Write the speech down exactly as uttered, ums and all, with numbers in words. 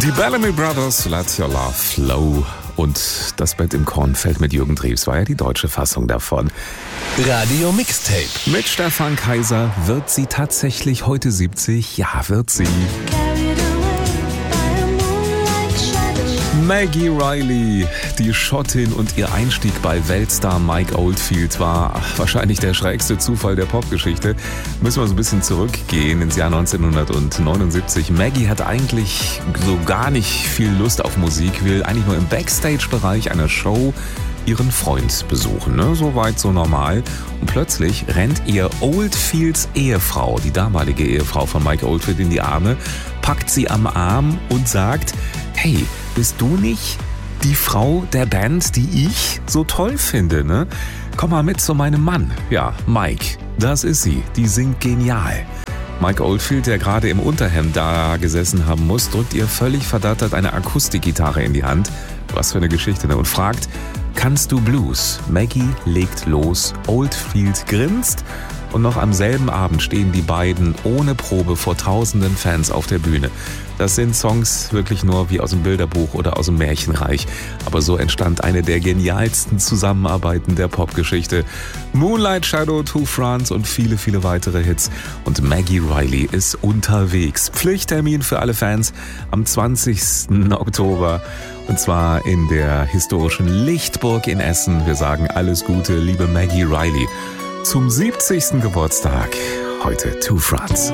Die Bellamy Brothers, Let Your Love Flow. Und das Bett im Kornfeld mit Jürgen Drews war ja die deutsche Fassung davon. Radio Mixtape. Mit Stefan Kaiser. Wird sie tatsächlich heute siebzig? Ja, wird sie. Maggie Reilly, die Schottin, und ihr Einstieg bei Weltstar Mike Oldfield war wahrscheinlich der schrägste Zufall der Popgeschichte. Müssen wir so ein bisschen zurückgehen ins Jahr neunzehnhundertneunundsiebzig. Maggie hat eigentlich so gar nicht viel Lust auf Musik, will eigentlich nur im Backstage-Bereich einer Show ihren Freund besuchen. Ne? So weit, so normal. Und plötzlich rennt ihr Oldfields Ehefrau, die damalige Ehefrau von Mike Oldfield, in die Arme, packt sie am Arm und sagt: Hey, bist du nicht die Frau der Band, die ich so toll finde, ne? Komm mal mit zu meinem Mann. Ja, Mike, das ist sie. Die singt genial. Mike Oldfield, der gerade im Unterhemd da gesessen haben muss, drückt ihr völlig verdattert eine Akustikgitarre in die Hand. Was für eine Geschichte, ne? Und fragt: Kannst du Blues? Maggie legt los, Oldfield grinst und noch am selben Abend stehen die beiden ohne Probe vor tausenden Fans auf der Bühne. Das sind Songs wirklich nur wie aus dem Bilderbuch oder aus dem Märchenreich. Aber so entstand eine der genialsten Zusammenarbeiten der Popgeschichte. Moonlight Shadow, Two Fronts und viele, viele weitere Hits. Und Maggie Reilly ist unterwegs. Pflichttermin für alle Fans am zwanzigsten Oktober. Und zwar in der historischen Lichtburg in Essen. Wir sagen alles Gute, liebe Maggie Reilly, zum siebzigsten Geburtstag. Heute Two Fronts.